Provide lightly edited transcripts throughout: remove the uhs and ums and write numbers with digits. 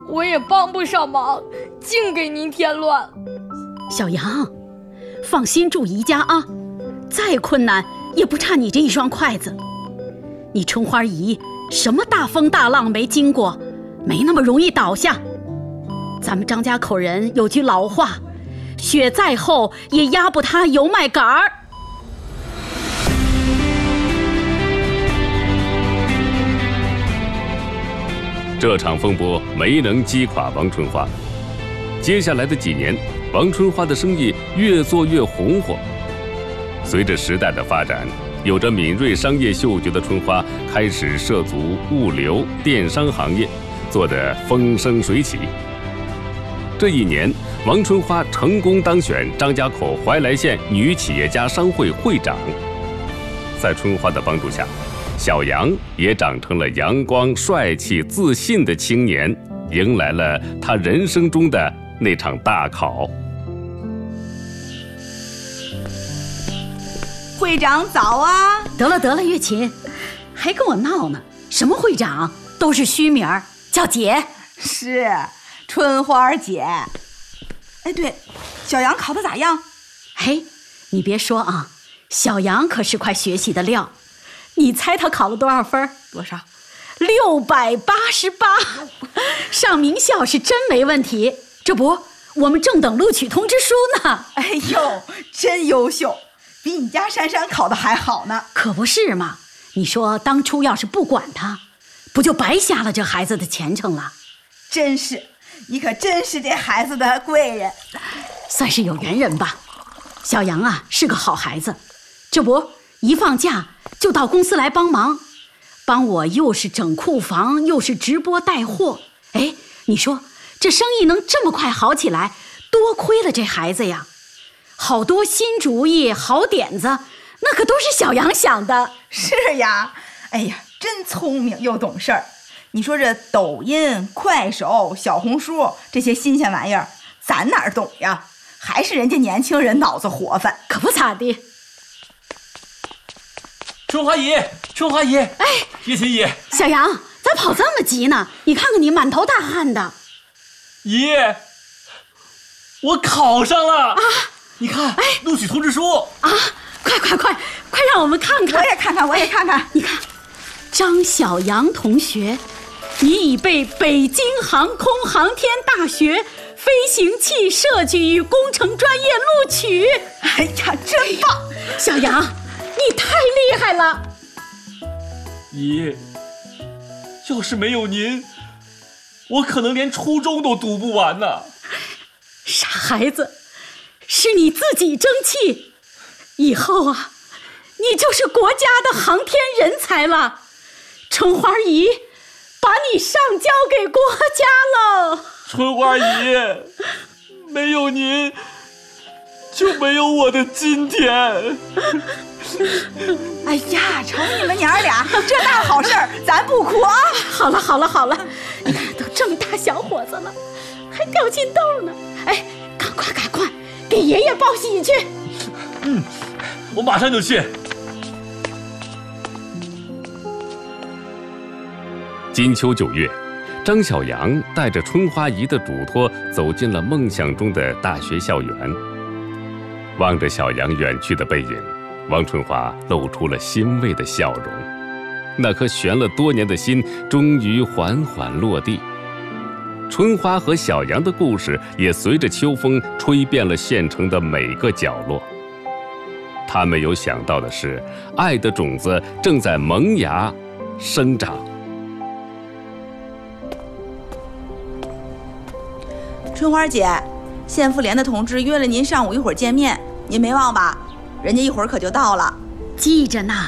我也帮不上忙，净给您添乱。 小杨，放心住宜家啊，再困难也不差你这一双筷子。你春花姨什么大风大浪没经过，没那么容易倒下。咱们张家口人有句老话，雪再厚也压不塌油麦秆儿。 这场风波没能击垮王春花。接下来的几年，王春花的生意越做越红火。随着时代的发展，有着敏锐商业嗅觉的春花开始涉足物流、电商行业，做得风生水起。这一年，王春花成功当选张家口怀来县女企业家商会会长。在春花的帮助下，小杨也长成了阳光、帅气、自信的青年，迎来了他人生中的那场大考。 会长早啊！ 得了，月琴，还跟我闹呢？什么会长，都是虚名，叫姐。 是春花姐。哎，对，小杨考得咋样？ 嘿，你别说啊，小杨可是块学习的料。你猜他考了多少分？ 多少 ？688，上名校是真没问题。这不，我们正等录取通知书呢。 哎呦，真优秀，比你家珊珊考得还好呢。 可不是嘛，你说当初要是不管他，不就白瞎了这孩子的前程了？ 真是，你可真是这孩子的贵人， 算是有缘人吧。小杨啊，是个好孩子，这不一放假就到公司来帮忙，帮我又是整库房，又是直播带货。哎，你说这生意能这么快好起来，多亏了这孩子呀！好多新主意、好点子，那可都是小杨想的。 是呀，哎呀，真聪明又懂事儿。你说这抖音、快手、小红书这些新鲜玩意儿，咱哪儿懂呀？还是人家年轻人脑子活泛， 可不咋地。 春花姨，哎，月琴姨， 小杨，咋跑这么急呢？你看看你满头大汗的。 姨，我考上了啊！你看，录取通知书啊！快让我们看看。 我也看看。 你看，张小杨同学，你已被北京航空航天大学飞行器设计与工程专业录取。 哎呀，真棒！ 小杨，你太厉害了。 姨，要是没有您，我可能连初中都读不完呢。 傻孩子，是你自己争气，以后啊，你就是国家的航天人才了。春花姨把你上交给国家了。 春花姨，没有您就没有我的今天。 哎呀，瞅你们娘俩这大好事儿，咱不哭啊！ 好了，你看都这么大小伙子了，还掉进豆呢。哎，赶快给爷爷报喜去。 我马上就去。 金秋9月，张小杨带着春花姨的嘱托走进了梦想中的大学校园。望着小杨远去的背影，王春花露出了欣慰的笑容。那颗悬了多年的心终于缓缓落地。春花和小杨的故事也随着秋风吹遍了县城的每个角落。他没有想到的是，爱的种子正在萌芽生长。 春花姐，县妇联的同志约了您上午一会儿见面，您没忘吧？人家一会儿可就到了。 记着呢。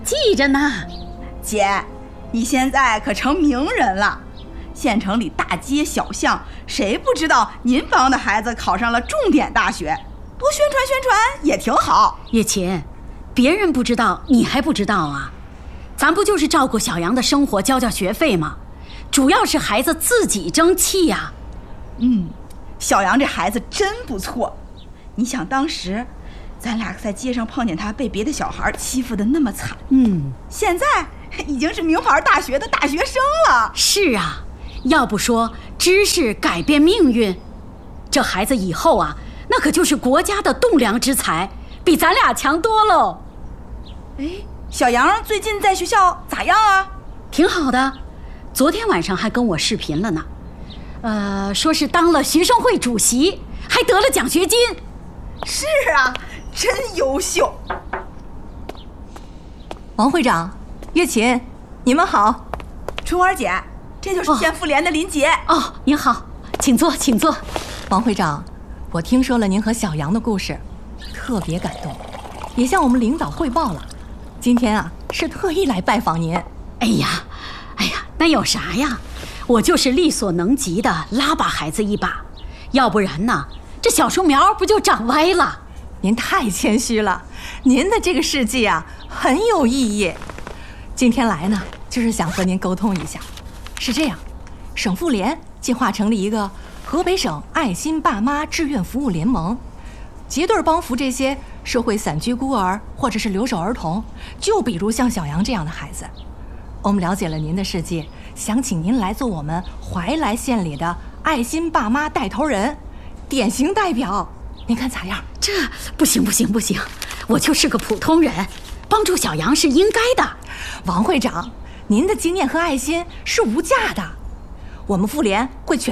姐，你现在可成名人了，县城里大街小巷，谁不知道您帮的孩子考上了重点大学？多宣传也挺好。 月琴，别人不知道，你还不知道啊？咱不就是照顾小杨的生活，交学费吗？主要是孩子自己争气呀。 小杨这孩子真不错。你想当时咱俩在街上碰见他被别的小孩欺负得那么惨，现在已经是名牌大学的大学生了。 是啊， 要不说知识改变命运，这孩子以后啊，那可就是国家的栋梁之才，比咱俩强多喽。 哎，小杨最近在学校咋样啊？ 挺好的，昨天晚上还跟我视频了呢。说是当了学生会主席，还得了奖学金。 是啊，真优秀。 王会长、岳琴，你们好。 春花姐，这就是天妇联的林杰。 哦，您好，请坐，请坐。 王会长，我听说了您和小杨的故事，特别感动，也向我们领导汇报了。今天啊，是特意来拜访您。 哎呀，那有啥呀？我就是力所能及的拉把孩子一把，要不然呢，这小树苗不就长歪了？ 您太谦虚了，您的这个事迹啊很有意义。今天来呢，就是想和您沟通一下。是这样，省妇联计划成立一个河北省爱心爸妈志愿服务联盟，结对帮扶这些社会散居孤儿或者是留守儿童，就比如像小杨这样的孩子。我们了解了您的事迹，想请您来做我们怀来县里的爱心爸妈带头人，典型代表，您看咋样？ 这不行，我就是个普通人，帮助小杨是应该的。 王会长，您的经验和爱心是无价的，我们妇联会全